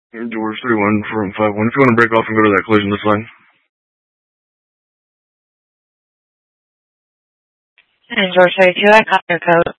George 31 from 51. If you want to break off and go to that collision, that's fine. And George 32, I got your code.